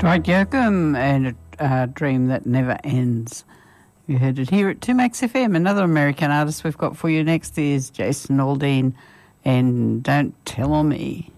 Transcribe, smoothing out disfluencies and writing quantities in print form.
Dwight Yoakam and a dream that never ends. You heard it here at 2Max FM. Another American artist we've got for you next is Jason Aldean and Don't Tell Me.